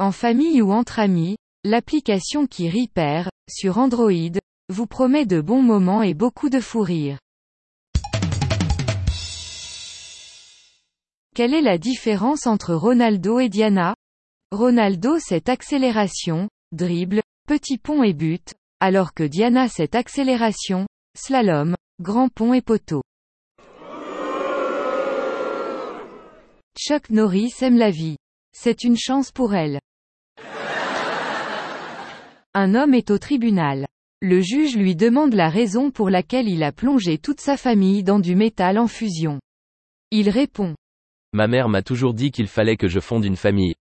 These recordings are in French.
En famille ou entre amis, l'application qui rit perd, sur Android, vous promet de bons moments et beaucoup de fou rire. Quelle est la différence entre Ronaldo et Diana? Ronaldo c'est accélération, dribble, petit pont et but, alors que Diana c'est accélération, slalom, grand pont et poteau. Chuck Norris aime la vie. C'est une chance pour elle. Un homme est au tribunal. Le juge lui demande la raison pour laquelle il a plongé toute sa famille dans du métal en fusion. Il répond. Ma mère m'a toujours dit qu'il fallait que je fonde une famille.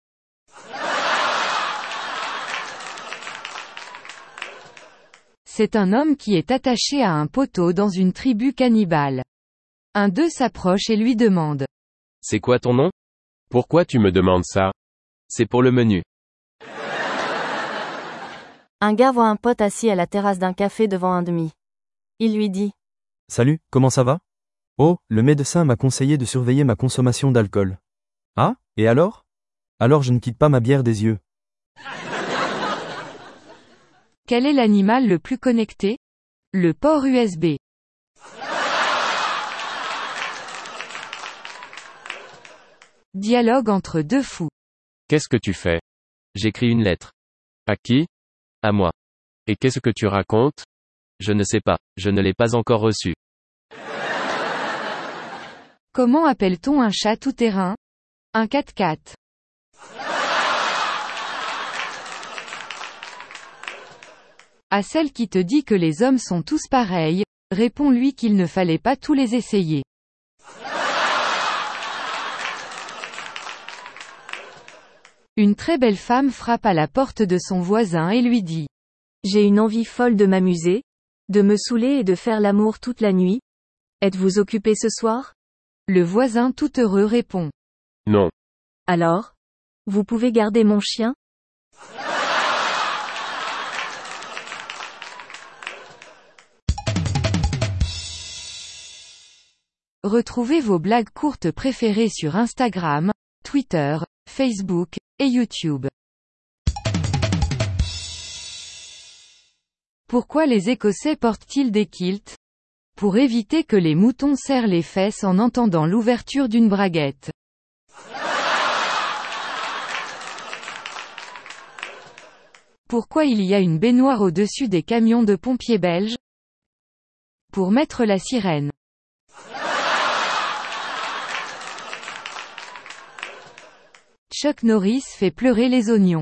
C'est un homme qui est attaché à un poteau dans une tribu cannibale. Un d'eux s'approche et lui demande. C'est quoi ton nom? Pourquoi tu me demandes ça? C'est pour le menu. Un gars voit un pote assis à la terrasse d'un café devant un demi. Il lui dit. Salut, comment ça va? Oh, le médecin m'a conseillé de surveiller ma consommation d'alcool. Ah, et alors? Alors je ne quitte pas ma bière des yeux. Quel est l'animal le plus connecté? Le port USB. Dialogue entre deux fous. Qu'est-ce que tu fais? J'écris une lettre. À qui? À moi. Et qu'est-ce que tu racontes? Je ne sais pas, je ne l'ai pas encore reçu. Comment appelle-t-on un chat tout-terrain? Un 4x4. À celle qui te dit que les hommes sont tous pareils, réponds-lui qu'il ne fallait pas tous les essayer. Une très belle femme frappe à la porte de son voisin et lui dit. J'ai une envie folle de m'amuser, de me saouler et de faire l'amour toute la nuit. Êtes-vous occupé ce soir? Le voisin tout heureux répond. Non. Alors? Vous pouvez garder mon chien? Retrouvez vos blagues courtes préférées sur Instagram, Twitter, Facebook, et YouTube. Pourquoi les Écossais portent-ils des kilts? Pour éviter que les moutons serrent les fesses en entendant l'ouverture d'une braguette. Pourquoi il y a une baignoire au-dessus des camions de pompiers belges? Pour mettre la sirène. Chuck Norris fait pleurer les oignons.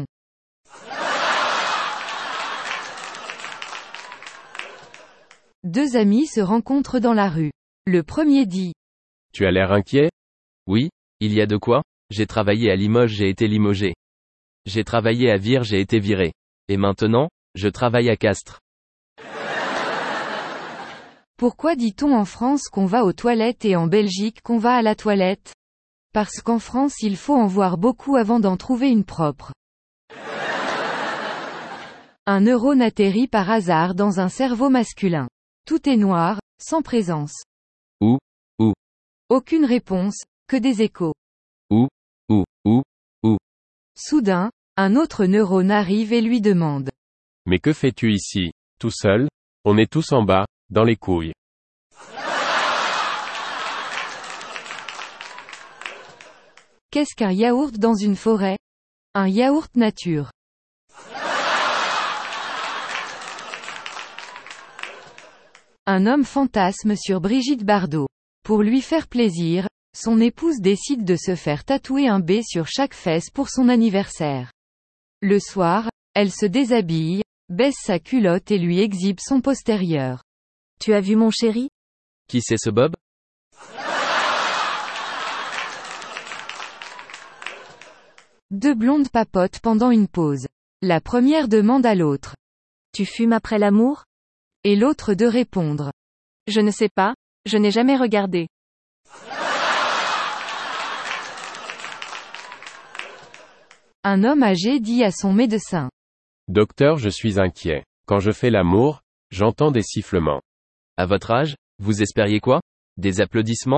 Deux amis se rencontrent dans la rue. Le premier dit. Tu as l'air inquiet? Oui, il y a de quoi? J'ai travaillé à Limoges, j'ai été limogé. J'ai travaillé à Vire, j'ai été viré. Et maintenant, je travaille à Castres. Pourquoi dit-on en France qu'on va aux toilettes et en Belgique qu'on va à la toilette? Parce qu'en France il faut en voir beaucoup avant d'en trouver une propre. Un neurone atterrit par hasard dans un cerveau masculin. Tout est noir, sans présence. Où? Aucune réponse, que des échos. Où? Soudain, un autre neurone arrive et lui demande. Mais que fais-tu ici, tout seul? On est tous en bas, dans les couilles. Qu'est-ce qu'un yaourt dans une forêt? Un yaourt nature. Un homme fantasme sur Brigitte Bardot. Pour lui faire plaisir, son épouse décide de se faire tatouer un B sur chaque fesse pour son anniversaire. Le soir, elle se déshabille, baisse sa culotte et lui exhibe son postérieur. Tu as vu mon chéri? Qui c'est ce Bob? Deux blondes papotent pendant une pause. La première demande à l'autre. Tu fumes après l'amour? Et l'autre de répondre. Je ne sais pas, je n'ai jamais regardé. Un homme âgé dit à son médecin. Docteur, je suis inquiet. Quand je fais l'amour, j'entends des sifflements. À votre âge, vous espériez quoi? Des applaudissements?